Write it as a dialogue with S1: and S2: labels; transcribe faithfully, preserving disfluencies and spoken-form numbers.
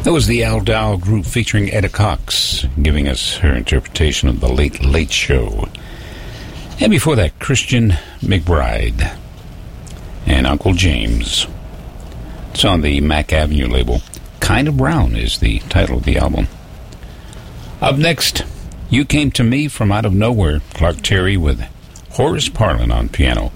S1: That was the Al Dow Group featuring Etta Cox, giving us her interpretation of The Late Late Show. And before that, Christian McBride and Uncle James. It's on the Mac Avenue label. Kind of Brown is the title of the album. Up next, You Came to Me from Out of Nowhere, Clark Terry with Horace Parlan on piano.